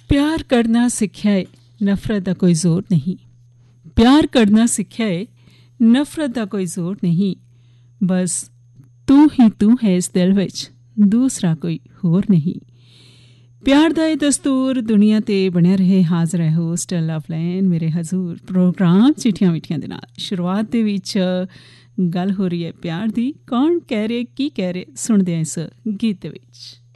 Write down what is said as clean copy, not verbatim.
ਪਿਆਰ ਕਰਨਾ ਸਿੱਖਿਆ ਏ, ਨਫ਼ਰਤ ਦਾ ਕੋਈ ਜ਼ੋਰ ਨਹੀਂ। ਪਿਆਰ ਕਰਨਾ ਸਿੱਖਿਆ ਏ, ਨਫ਼ਰਤ ਦਾ ਕੋਈ ਜ਼ੋਰ ਨਹੀਂ। ਬਸ ਤੂੰ ਹੀ ਤੂੰ ਹੈ ਇਸ ਦਿਲ ਵਿੱਚ, ਦੂਸਰਾ ਕੋਈ ਹੋਰ ਨਹੀਂ। ਪਿਆਰ ਦਾ ਇਹ ਦਸਤੂਰ ਦੁਨੀਆ 'ਤੇ ਬਣਿਆ ਰਹੇ। ਹਾਜ਼ਰ ਹੈ ਹੋਸਟ ਲਵਲੈਨ ਮੇਰੇ ਹਜ਼ੂਰ ਪ੍ਰੋਗਰਾਮ ਚਿੱਠੀਆਂ ਮਿੱਠੀਆਂ ਦੇ ਨਾਲ। ਸ਼ੁਰੂਆਤ ਦੇ ਵਿੱਚ ਗੱਲ ਹੋ ਰਹੀ ਹੈ ਪਿਆਰ ਦੀ। ਕੌਣ ਕਹਿ ਰਹੇ, ਕੀ ਕਹਿ ਰਹੇ, ਸੁਣਦੇ ਹਾਂ ਇਸ ਗੀਤ ਦੇ ਵਿੱਚ।